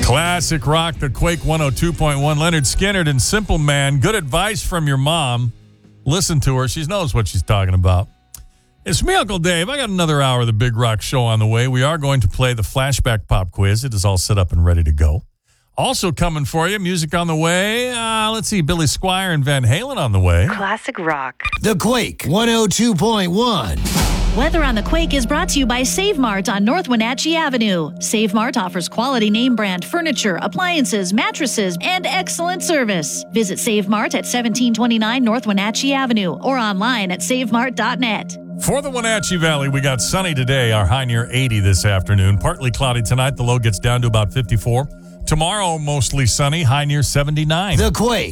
Classic rock, the Quake 102.1. Leonard Skinner and Simple Man. Good advice from your mom. Listen to her. She knows what she's talking about. It's me, Uncle Dave. I got another hour of the Big Rock Show on the way. We are going to play the Flashback Pop Quiz. It is all set up and ready to go. Also coming for you, music on the way. Let's see, Billy Squier and Van Halen on the way. Classic rock. The Quake 102.1. Weather on the Quake is brought to you by Save Mart on North Wenatchee Avenue. Save Mart offers quality name brand furniture, appliances, mattresses, and excellent service. Visit Save Mart at 1729 North Wenatchee Avenue or online at savemart.net. For the Wenatchee Valley, we got sunny today, our high near 80 this afternoon. Partly cloudy tonight, the low gets down to about 54. Tomorrow, mostly sunny, high near 79. The Quake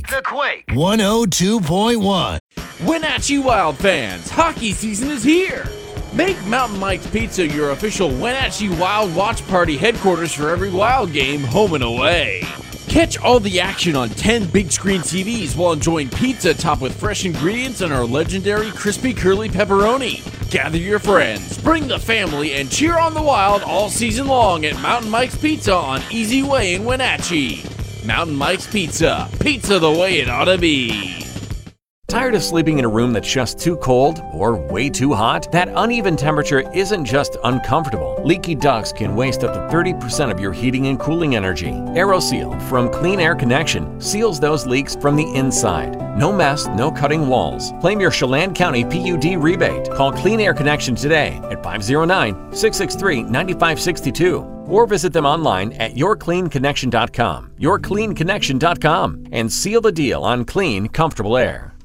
102.1. Wenatchee Wild fans, hockey season is here. Make Mountain Mike's Pizza your official Wenatchee Wild watch party headquarters for every Wild game, home and away. Catch all the action on 10 big screen TVs while enjoying pizza topped with fresh ingredients and our legendary crispy curly pepperoni. Gather your friends, bring the family, and cheer on the Wild all season long at Mountain Mike's Pizza on Easy Way in Wenatchee. Mountain Mike's Pizza. Pizza the way it ought to be. Tired of sleeping in a room that's just too cold or way too hot? That uneven temperature isn't just uncomfortable. Leaky ducts can waste up to 30% of your heating and cooling energy. AeroSeal from Clean Air Connection seals those leaks from the inside. No mess, no cutting walls. Claim your Chelan County PUD rebate. Call Clean Air Connection today at 509-663-9562 or visit them online at yourcleanconnection.com. Yourcleanconnection.com and seal the deal on clean, comfortable air.